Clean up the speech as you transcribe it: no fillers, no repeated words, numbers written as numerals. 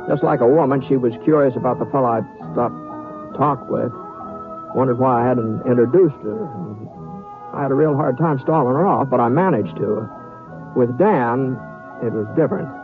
Just like a woman, she was curious about the fellow I'd stopped talk with. Wondered why I hadn't introduced her. I had a real hard time stalling her off, but I managed to. With Dan, it was different.